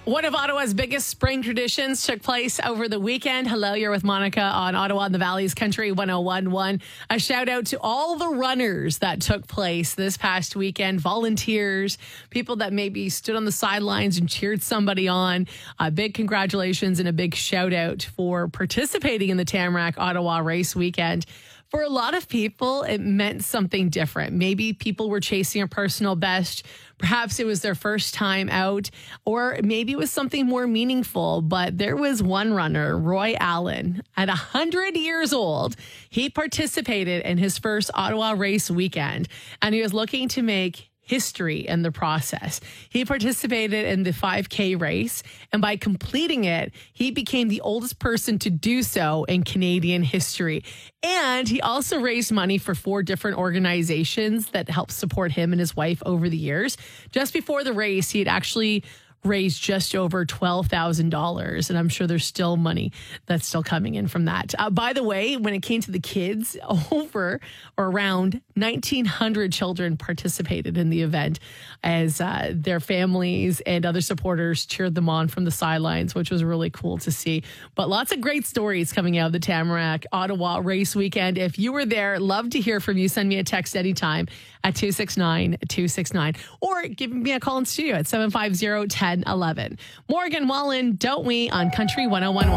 One of Ottawa's biggest spring traditions took place over the weekend. Hello, you're with Monica on Ottawa and the Valley's Country 101.1. A shout out to all the runners that took place this past weekend, volunteers, people that maybe stood on the sidelines and cheered somebody on. A big congratulations and a big shout out for participating in the Tamarack Ottawa race weekend. For a lot of people, it meant something different. Maybe people were chasing a personal best. Perhaps it was their first time out, or maybe it was something more meaningful. But there was one runner, Roy Allen, at 100 years old. He participated in his first Ottawa race weekend, and he was looking to make history in the process. He participated in the 5K race, and by completing it, he became the oldest person to do so in Canadian history. And he also raised money for 4 different organizations that helped support him and his wife over the years. Just before the race, he had actually raised just over $12,000. And I'm sure there's still money that's still coming in from that. By the way, when it came to the kids, over or around 1,900 children participated in the event as their families and other supporters cheered them on from the sidelines, which was really cool to see. But lots of great stories coming out of the Tamarack Ottawa race weekend. If you were there, love to hear from you. Send me a text anytime at 269-269 or give me a call in studio at 750-1011. Morgan Wallen, Don't We on Country 101.1.